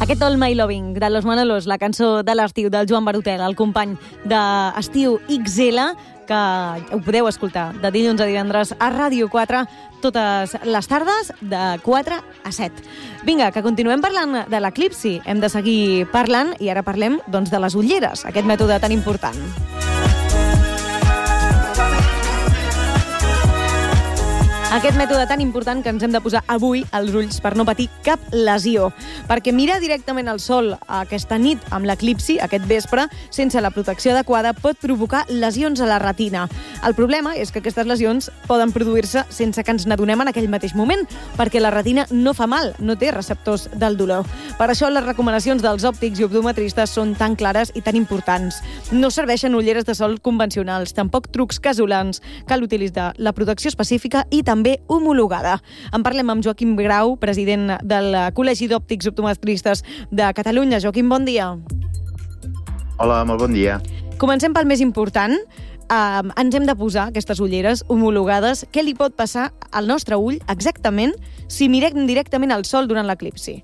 Aquest All My Loving de Los Manolos, la cançó de l'estiu del Joan Barutel, el company d'Estiu XL, que ho podeu escoltar de dilluns a divendres a Ràdio 4 totes les tardes de 4 a 7. Vinga, que continuem parlant de l'eclipsi. Hem de seguir parlant i ara parlem doncs, de les ulleres, aquest mètode tan important. Aquest mètode tan important que ens hem de posar avui als ulls per no patir cap lesió. Perquè mirar directament al sol aquesta nit amb l'eclipsi, aquest vespre, sense la protecció adequada, pot provocar lesions a la retina. El problema és que aquestes lesions poden produir-se sense que ens n'adonem en aquell mateix moment, perquè la retina no fa mal, no té receptors del dolor. Per això les recomanacions dels òptics i optometristes són tan clares i tan importants. No serveixen ulleres de sol convencionals, tampoc trucs casolans. Cal utilitzar la protecció específica i també homologada. En parlem amb Joaquim Grau, president del Col·legi d'Òptics i Optometristes de Catalunya. Joaquim, bon dia. Hola, molt bon dia. Comencem pel més important. Ens hem de posar aquestes ulleres homologades. Què li pot passar al nostre ull exactament si mirem directament al sol durant l'eclipsi?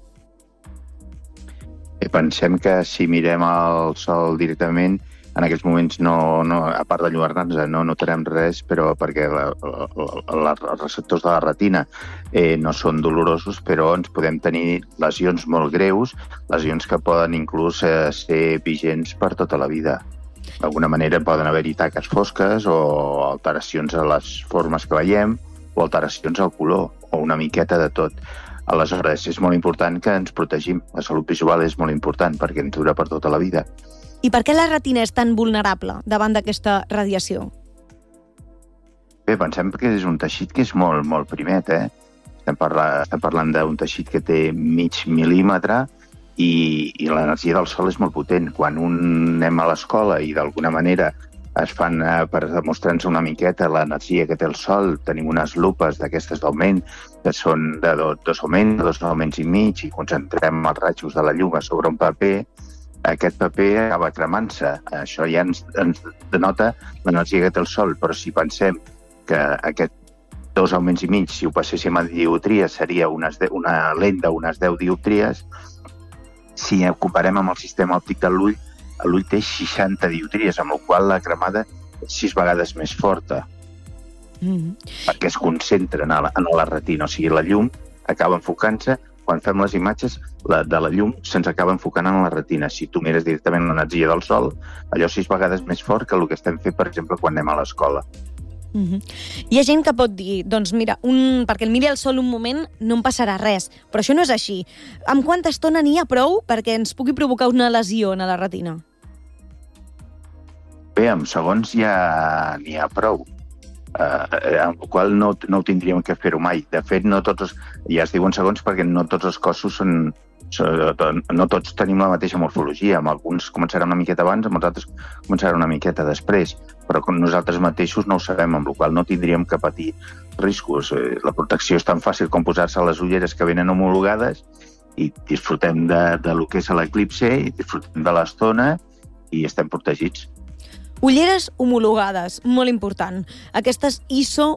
Pensem que si mirem al sol directament, en aquests moments, a part d'enlluernar-nos, no notarem res, però perquè els receptors de la retina no són dolorosos, però ens podem tenir lesions molt greus, lesions que poden inclús ser vigents per tota la vida. D'alguna manera poden haver-hi taques fosques o alteracions a les formes que veiem o alteracions al color o una miqueta de tot. Aleshores, és molt important que ens protegim. La salut visual és molt important perquè ens dura per tota la vida. I per què la retina és tan vulnerable davant d'aquesta radiació? Bé, pensem que és un teixit que és molt, molt primet, Estem parlant d'un teixit que té mig mil·límetre i l'energia del sol és molt potent. Quan anem a l'escola i d'alguna manera es fan per demostrar-nos una miqueta l'energia que té el sol, tenim unes lupes d'aquestes d'augment, que són de 2 augments i mig, i concentrem els rajos de la llum sobre un paper, aquest paper acaba cremant-se. Això ja ens denota l'energia que té el sol, però si pensem que aquest 2 augments i mig, si ho passéssim a dioptries, seria una lent d'unes 10 dioptries. Si ho comparem amb el sistema òptic de l'ull, l'ull té 60 dioptries, amb la qual la cremada és 6 vegades més forta, perquè es concentren en la retina. O sigui, la llum acaba enfocant-se. Quan fem les imatges de la llum, se'ns acaba enfocant en la retina. Si tu mires directament l'energia del sol, allò 6 vegades més fort que el que estem fent, per exemple, quan anem a l'escola. Hi ha gent que pot dir, doncs mira, perquè el miri al sol un moment no em passarà res, però això no és així. Amb quanta estona n'hi ha prou perquè ens pugui provocar una lesió a la retina? Bé, amb segons ja n'hi ha prou. Amb la qual no ho tindríem que fer-ho mai. De fet, ja es diuen segons perquè no tots els cossos no tots tenim la mateixa morfologia. Amb alguns començarà una miqueta abans, amb els altres començarà una miqueta després, però nosaltres mateixos no ho sabem, amb la qual no tindríem que patir riscos. La protecció és tan fàcil com posar-se les ulleres que venen homologades i disfrutem de lo que és l'eclipsi, i disfrutem de l'estona i estem protegits. Ulleres homologades, molt important. Aquestes ISO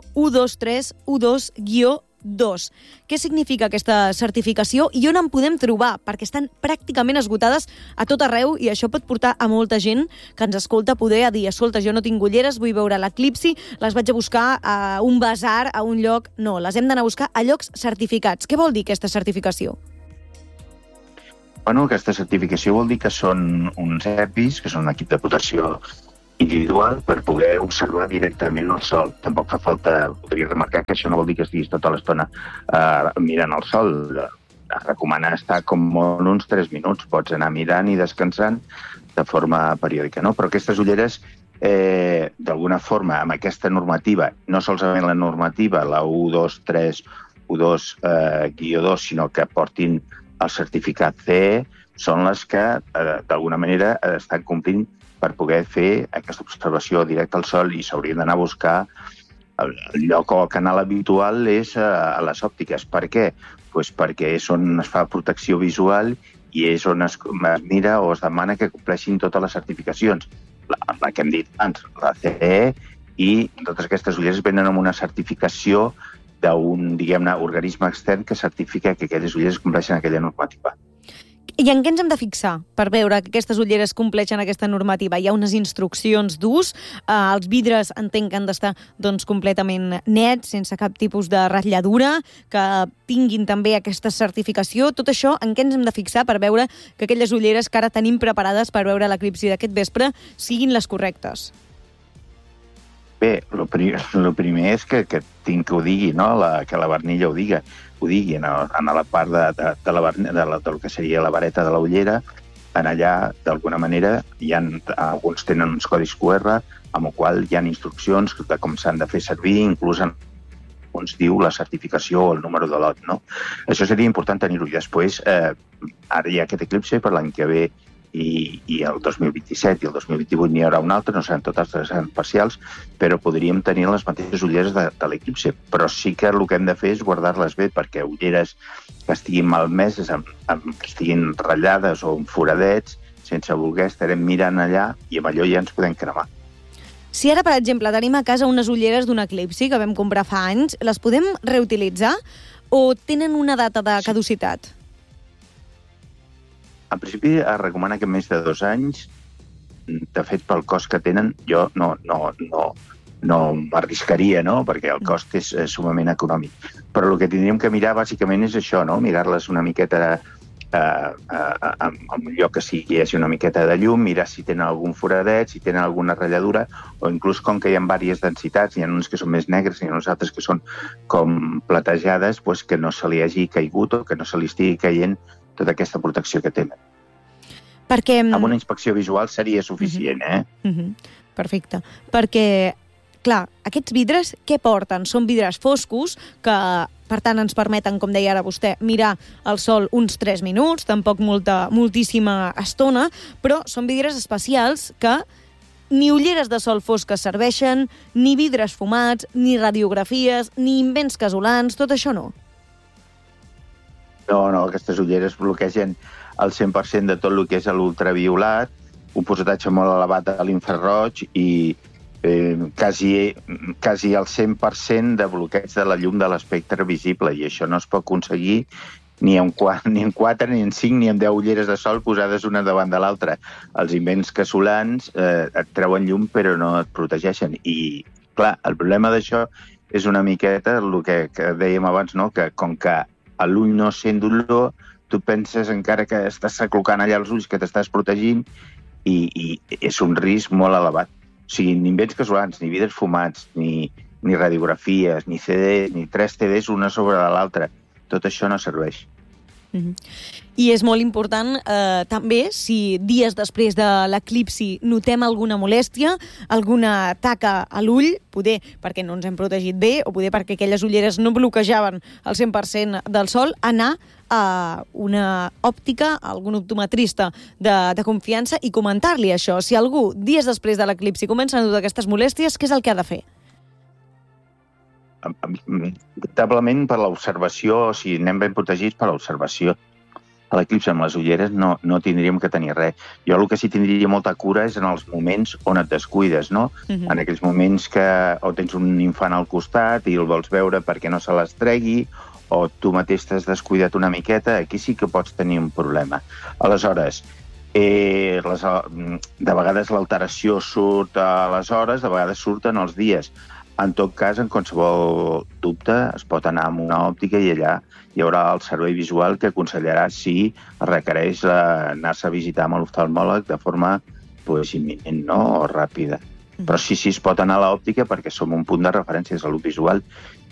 12312-2. Què significa aquesta certificació i on en podem trobar? Perquè estan pràcticament esgotades a tot arreu i això pot portar a molta gent que ens escolta poder a dir, escolta, jo no tinc ulleres, vull veure l'eclipsi, les vaig a buscar a un basar, a un lloc... No, les hem d'anar a buscar a llocs certificats. Què vol dir aquesta certificació? Bueno, aquesta certificació vol dir que són uns EPIs, que són un equip de protecció individual per poder observar directament el sol. Tampoc fa falta, podria remarcar que això no vol dir que estiguis tota l'estona mirant el sol. Es recomana estar com uns 3 minuts. Pots anar mirant i descansant de forma periòdica, no? Però aquestes ulleres, d'alguna forma, amb aquesta normativa, no solament la normativa, la 12312-2, sinó que portin el certificat CE, són les que, d'alguna manera, estan complint per poder fer aquesta observació directa al sol, i s'haurien d'anar a buscar el lloc o el canal habitual és a les òptiques. Per què? Pues perquè és on es fa protecció visual i és on es mira o es demana que compleixin totes les certificacions. La que hem dit abans, la CE, i totes aquestes ulleres venen amb una certificació d'un, diguem-ne, organisme extern que certifica que aquelles ulleres compleixen aquella normativa. I en què ens hem de fixar per veure que aquestes ulleres compleixen aquesta normativa? Hi ha unes instruccions d'ús, els vidres entenc que han d'estar completament nets, sense cap tipus de ratlladura, que tinguin també aquesta certificació. Tot això, en què ens hem de fixar per veure que aquelles ulleres que ara tenim preparades per veure l'eclipsi d'aquest vespre siguin les correctes? Bé, el primer és que tinc que ho digui, no? Que la barnilla ho digui en la part del que seria la vareta de la ullera. En allà, d'alguna manera, alguns tenen uns codis QR, amb el qual hi ha instruccions de com s'han de fer servir, inclús uns diu la certificació o el número de lot, no? Això seria important tenir-ho. I després, ara hi ha aquest eclipsi per l'any que ve, i el 2027 i el 2028 n'hi haurà un altre, no seran totes, seran parcials, però podríem tenir les mateixes ulleres de l'eclipsi. Però sí que el que hem de fer és guardar-les bé, perquè ulleres que estiguin malmeses, que estiguin ratllades o amb foradets, sense voler estarem mirant allà i amb allò ja ens podem cremar. Si ara, per exemple, tenim a casa unes ulleres d'un eclipsi que vam comprar fa anys, les podem reutilitzar o tenen una data de caducitat? En principi es recomana que més de 2 anys, de fet pel cost que tenen, jo no m'arriscaria, no? Perquè el cost és sumament econòmic. Però el que tindríem que mirar bàsicament és això, no? Mirar-les una miqueta en un lloc que hi hagi una miqueta de llum, mirar si tenen algun foradet, si tenen alguna ratlladura, o inclús com que hi ha diverses densitats, hi ha uns que són més negres i hi ha uns altres que són com platejades, doncs que no se li hagi caigut o que no se li estigui caient tota aquesta protecció que tenen. Perquè... Amb una inspecció visual seria suficient, Perfecte. Perquè, clar, aquests vidres què porten? Són vidres foscos que, per tant, ens permeten, com deia ara vostè, mirar el sol uns 3 minuts, tampoc moltíssima estona, però són vidres especials que ni ulleres de sol fosques serveixen, ni vidres fumats, ni radiografies, ni invents casolans, tot això no. No, aquestes ulleres bloquegen el 100% de tot el que és l'ultraviolat, un percentatge molt elevat a l'infraroig i quasi el 100% de bloqueig de la llum de l'espectre visible, i això no es pot aconseguir ni en 4, ni en 5, ni en 10 ulleres de sol posades una davant de l'altra. Els invents casolans et treuen llum però no et protegeixen. I, clar, el problema d'això és una miqueta el que dèiem abans, no? Que com que l'ull no sent dolor, tu penses encara que estàs aclocant allà els ulls, que t'estàs protegint, i és un risc molt elevat. O sigui, ni invents casolans, ni vidres fumats, ni radiografies, ni CDs, ni 3 CDs una sobre l'altra. Tot això no serveix. I és molt important també, si dies després de l'eclipsi notem alguna molèstia, alguna taca a l'ull, poder perquè no ens hem protegit bé o poder perquè aquelles ulleres no bloquejaven el 100% del sol, anar a una òptica, a algun optometrista de confiança i comentar-li això. Si algú, dies després de l'eclipsi, comença a notar aquestes molèsties, què és el que ha de fer? Veritablement per l'observació, si anem ben protegits per l'observació. A l'eclipsi amb les ulleres no tindríem que tenir res. Jo el que sí tindria molta cura és en els moments on et descuides, no? En aquells moments que o tens un infant al costat i el vols veure perquè no se les tregui, o tu mateix t'has descuidat una miqueta, aquí sí que pots tenir un problema. Aleshores, de vegades l'alteració surt a les hores, de vegades surten els dies. En tot cas, en qualsevol dubte, es pot anar a una òptica i allà hi haurà el servei visual que aconsellarà si requereix anar-se a visitar amb l'oftalmòleg de forma imminent, no? O ràpida. Però sí, es pot anar a l'òptica perquè som un punt de referència de salut visual